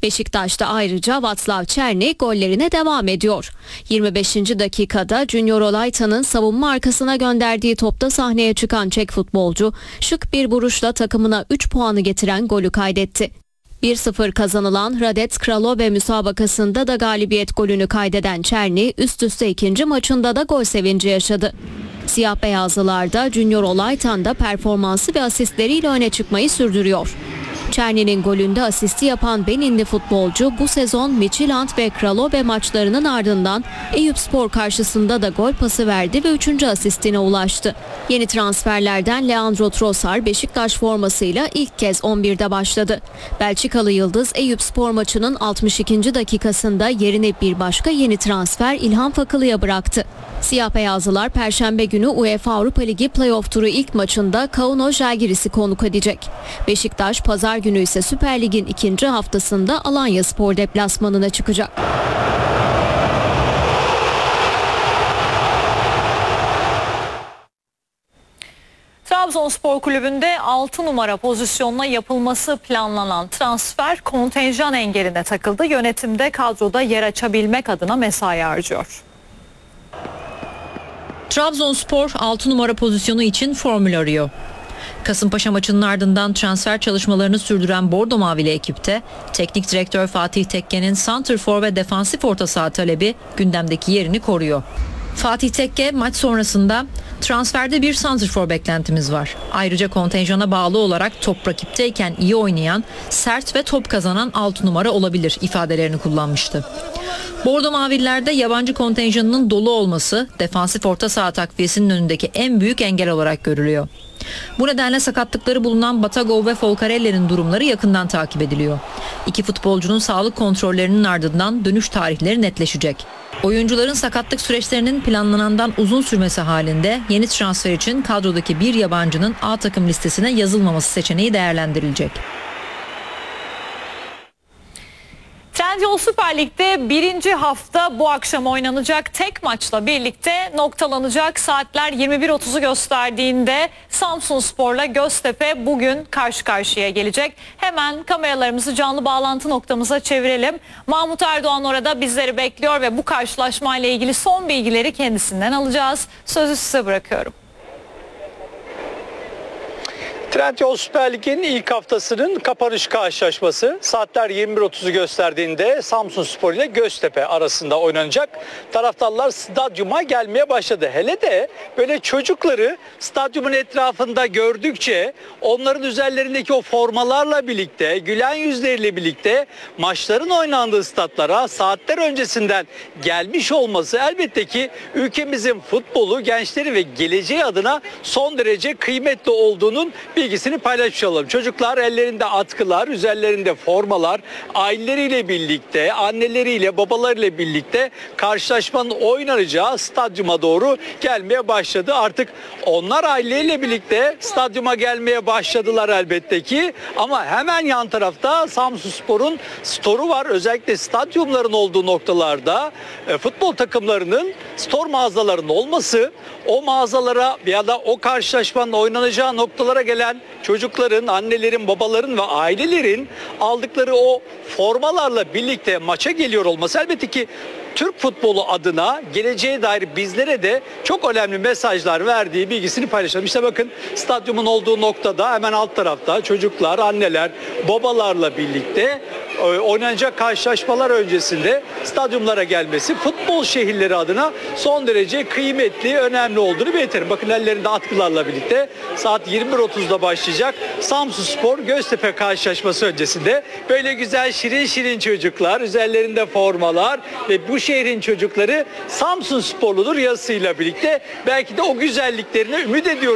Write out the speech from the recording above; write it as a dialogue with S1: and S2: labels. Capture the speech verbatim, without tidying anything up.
S1: Beşiktaş'ta ayrıca Václav Černý gollerine devam ediyor. yirmi beşinci dakikada Junior Olayta'nın savunma arkasına gönderdiği topta sahneye çıkan Çek futbolcu şık bir vuruşla takımına üç puanı getiren golü kaydetti. bir sıfır kazanılan Hradec Kralove müsabakasında da galibiyet golünü kaydeden Černý üst üste ikinci maçında da gol sevinci yaşadı. Siyah beyazlılarda Junior Olaytan da performansı ve asistleriyle öne çıkmayı sürdürüyor. Černy'nin golünde asisti yapan Beninli futbolcu bu sezon Midtjylland ve Kralove maçlarının ardından Eyüpspor karşısında da gol pası verdi ve üçüncü asistine ulaştı. Yeni transferlerden Leandro Trossard Beşiktaş formasıyla ilk kez on birde başladı. Belçikalı yıldız Eyüpspor maçının altmış ikinci dakikasında yerine bir başka yeni transfer İlhan Fakılı'ya bıraktı. Siyah beyazlılar Perşembe günü UEFA Avrupa Ligi playoff turu ilk maçında Kauno Žalgiris'i konuk edecek. Beşiktaş pazar günü ise Süper Lig'in ikinci haftasında Alanyaspor deplasmanına çıkacak.
S2: Trabzonspor Kulübü'nde altı numara pozisyonuna yapılması planlanan transfer kontenjan engeline takıldı. Yönetimde kadroda yer açabilmek adına mesai harcıyor.
S3: Trabzonspor altı numara pozisyonu için formül arıyor. Kasımpaşa maçının ardından transfer çalışmalarını sürdüren Bordo Mavili ekipte teknik direktör Fatih Tekke'nin santrfor ve defansif orta saha talebi gündemdeki yerini koruyor. Fatih Tekke maç sonrasında transferde bir santrfor beklentimiz var. Ayrıca kontenjana bağlı olarak top rakipteyken iyi oynayan, sert ve top kazanan altı numara olabilir ifadelerini kullanmıştı. Bordo Mavillerde yabancı kontenjanının dolu olması defansif orta saha takviyesinin önündeki en büyük engel olarak görülüyor. Bu nedenle sakatlıkları bulunan Batagov ve Folcarelli'nin durumları yakından takip ediliyor. İki futbolcunun sağlık kontrollerinin ardından dönüş tarihleri netleşecek. Oyuncuların sakatlık süreçlerinin planlanandan uzun sürmesi halinde yeni transfer için kadrodaki bir yabancının A takım listesine yazılmaması seçeneği değerlendirilecek.
S2: Trendyol Süper Lig'de birinci hafta bu akşam oynanacak tek maçla birlikte noktalanacak. Saatler yirmi bir otuzu gösterdiğinde Samsunspor'la Göztepe bugün karşı karşıya gelecek. Hemen kameralarımızı canlı bağlantı noktamıza çevirelim. Mahmut Erdoğan orada bizleri bekliyor ve bu karşılaşmayla ilgili son bilgileri kendisinden alacağız. Sözü size bırakıyorum.
S4: Trendyol Süper Lig'in ilk haftasının kapanış karşılaşması saatler yirmi bir otuzu gösterdiğinde Samsunspor ile Göztepe arasında oynanacak. Taraftarlar stadyuma gelmeye başladı. Hele de böyle çocukları stadyumun etrafında gördükçe onların üzerlerindeki o formalarla birlikte, gülen yüzleriyle birlikte maçların oynandığı statlara saatler öncesinden gelmiş olması elbette ki ülkemizin futbolu, gençleri ve geleceği adına son derece kıymetli olduğunun bir bilgisini paylaşmış olalım. Çocuklar ellerinde atkılar, üzerlerinde formalar, aileleriyle birlikte, anneleriyle, babalarıyla birlikte karşılaşmanın oynanacağı stadyuma doğru gelmeye başladı. Artık onlar aileleriyle birlikte stadyuma gelmeye başladılar elbette ki. Ama hemen yan tarafta Samsunspor'un storu var. Özellikle stadyumların olduğu noktalarda e, futbol takımlarının store mağazalarının olması, o mağazalara ya da o karşılaşmanın oynanacağı noktalara gelen çocukların, annelerin, babaların ve ailelerin aldıkları o formalarla birlikte maça geliyor olması elbette ki Türk futbolu adına geleceğe dair bizlere de çok önemli mesajlar verdiği bilgisini paylaşalım. İşte bakın stadyumun olduğu noktada hemen alt tarafta çocuklar, anneler, babalarla birlikte oynanacak karşılaşmalar öncesinde stadyumlara gelmesi futbol şehirleri adına son derece kıymetli, önemli olduğunu belirtelim. Bakın ellerinde atkılarla birlikte saat yirmi bir otuzda başlayacak Samsunspor Göztepe karşılaşması öncesinde böyle güzel şirin şirin çocuklar, üzerlerinde formalar ve bu şehrin çocukları Samsunsporludur yazısıyla birlikte belki de o güzelliklerini ümit ediyoruz.